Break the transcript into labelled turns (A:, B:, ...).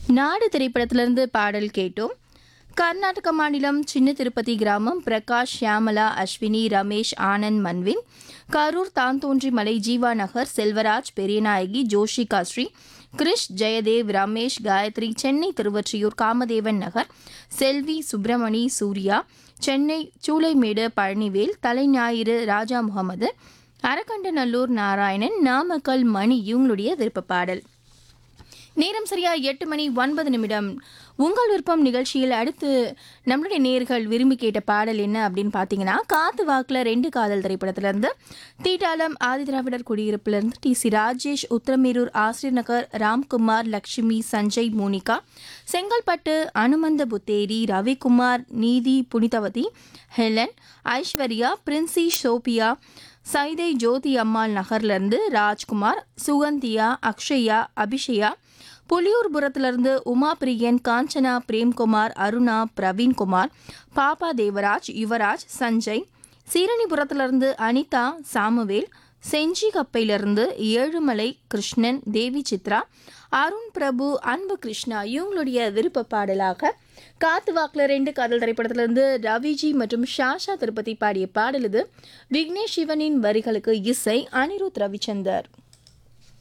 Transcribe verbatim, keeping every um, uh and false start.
A: நாடு திரைப்படத்திலிருந்து பாடல் கேட்டோம். கர்நாடக மாநிலம் சின்ன திருப்பதி கிராமம் பிரகாஷ், ஷியாமலா, அஸ்வினி, ரமேஷ், ஆனந்த், மன்வின். கரூர் தாந்தோன்றி மலை, ஜீவா நகர், செல்வராஜ், பெரியநாயகி, ஜோஷிகா ஸ்ரீ, கிரிஷ், ஜெயதேவ், ரமேஷ், காயத்ரி, சென்னை திருவொற்றியூர் காமதேவன் நகர், செல்வி, சுப்பிரமணி, சூர்யா, சென்னை சூளைமேடு, பழனிவேல், தலைஞாயிறு, ராஜா முகமது, அரக்கண்டநல்லூர் நாராயணன், நாமக்கல் மணி இவங்களுடைய விருப்ப பாடல். நேரம் சரியா எட்டு மணி ஒன்பது நிமிடம். உங்கள் விருப்பம் நிகழ்ச்சியில் அடுத்து நம்மளுடைய நேர்கள் விரும்பி கேட்ட பாடல் என்ன அப்படின்னு பார்த்தீங்கன்னா, காத்து வாக்கில் ரெண்டு காதல் திரைப்படத்திலிருந்து, தீட்டாளம் ஆதிதிராவிடர் குடியிருப்பிலிருந்து டி சி ராஜேஷ், உத்திரமேரூர் ஆசிரியர் நகர் ராம்குமார், லக்ஷ்மி, சஞ்சய், மோனிகா, செங்கல்பட்டு அனுமந்த புத்தேரி, ரவிக்குமார், நீதி, புனிதவதி, ஹெலன், ஐஸ்வர்யா, பிரின்சி, சோபியா, சைதை, ஜோதி அம்மாள் நகர்லேருந்து ராஜ்குமார், சுகந்தியா, அக்ஷயா, அபிஷயா, புலியூர்புரத்திலிருந்து உமா பிரியன், காஞ்சனா, பிரேம்குமார், அருணா, பிரவீன்குமார், பாப்பா தேவராஜ், யுவராஜ், சஞ்சய், சீரணிபுரத்திலிருந்து அனிதா, சாமுவேல், செஞ்சி கப்பையிலிருந்து ஏழுமலை, கிருஷ்ணன், தேவி சித்ரா, அருண் பிரபு, அன்பு கிருஷ்ணா இவங்களுடைய விருப்ப பாடலாக காத்து வாக்கில் ரெண்டு காதல் திரைப்படத்திலிருந்து ரவிஜி மற்றும் ஷாஷா திருப்பதி பாடிய பாடல் இது. விக்னேஷ் சிவனின் வரிகளுக்கு இசை அனிருத் ரவிச்சந்தர்.